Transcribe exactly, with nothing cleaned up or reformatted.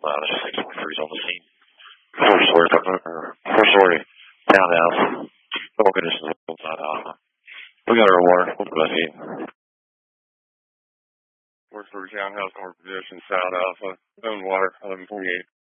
Uh, there's six twenty-threes on the scene. Four story, or four story townhouse. All conditions inside Alpha. We got our water. What's the best heat? Four story townhouse, north position, south Alpha. Own water, eleven forty-eight.